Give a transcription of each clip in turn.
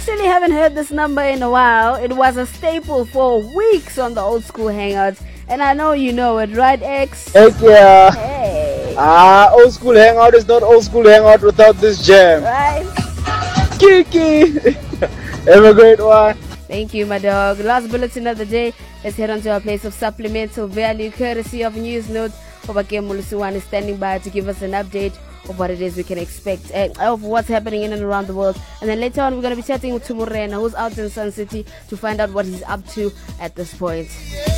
actually haven't heard this number in a while. It was a staple for weeks on the Old School Hangouts. And I know you know it, right, X? Heck yeah. Hey. Old School Hangout is not Old School Hangout without this jam. Right? Kiki. Have a great one. Thank you, my dog. Last bulletin of the day. Let's head on to our place of supplemental value, courtesy of News Notes. Obake Mulusuwan is standing by to give us an update of what it is we can expect, of what's happening in and around the world. And then later on, we're going to be chatting with Tumurena, who's out in Sun City, to find out what he's up to at this point.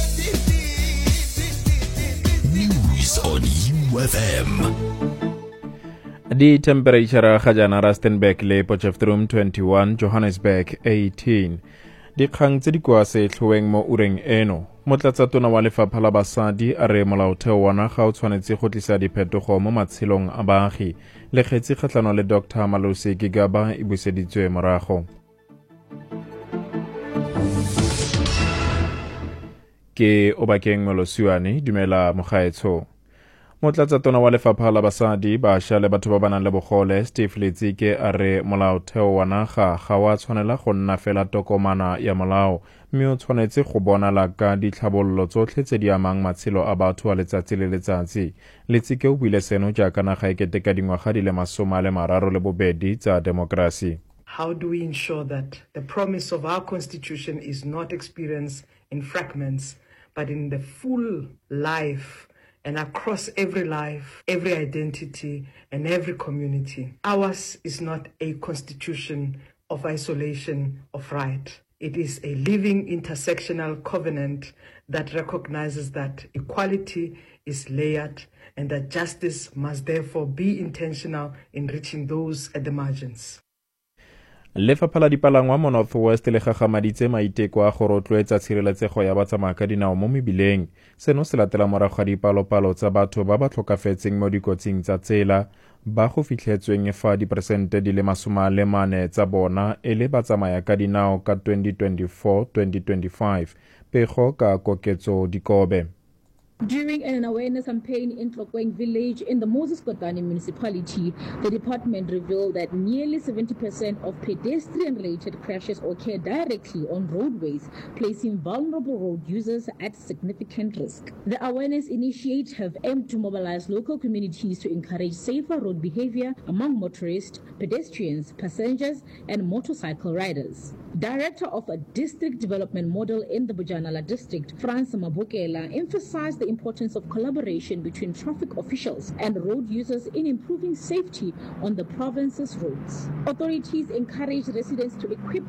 News on UFM. The temperature ga jana Rustenburg le Potchefstroom 21, Johannesburg 18. Dikgang tse di kwa setlhoeng mo ureng eno. Motlatsatona wa lefapha la basadi a re molaotheo wa naga o tshwanetse go tlisa diphetogo mo matshelong a baagi. Le kgetsi kgatlhanong le Dr. Malusi Gigaba e buseditswe morago. Ke Obakeng Molosiwane, dumela mogaetsho. Motlatsatona wa lefapha la basadi bašwa le batho ba ba nang le bogole Steve Letsike a re molaotheo wa naga ga wa tshwanela go nna fela tokomana ya molao mme o tshwanetse go bonala ka ditlhabololo tsotlhe tse di amang matshelo a batho a letsatsi le letsatsi. Letsike o buile seno jaaka naga e keteka dingwaga di le 32 tsa demokrasi. How do we ensure that the promise of our constitution is not experienced in fragments, but in the full life and across every life, every identity, and every community? Ours is not a constitution of isolation of right. It is a living intersectional covenant that recognizes that equality is layered and that justice must therefore be intentional in reaching those at the margins. Lefapha la dipalangwa mo North West le gagamaditse maiteko a go rotloetsa tshireletsego ya batsamaya ka dinao mo mebileng. Seno se latela morago ga dipalopalo tsa batho ba ba tlhokafetseng mo dikotsing tsa tsela ba go fitlhetsweng fa diperesente di le 40 tsa bona e le batsamaya ka dinao ka 2024-2025, pego ka koketso dikobe. During an awareness campaign in Tlokweng village in the Moses Kotane municipality, the department revealed that nearly 70% of pedestrian-related crashes occur directly on roadways, placing vulnerable road users at significant risk. The awareness initiative aimed to mobilize local communities to encourage safer road behavior among motorists, pedestrians, passengers, and motorcycle riders. Director of a district development model in the Bojanala district, Frans Mabukela, emphasized the importance of collaboration between traffic officials and road users in improving safety on the province's roads. Authorities encourage residents to equip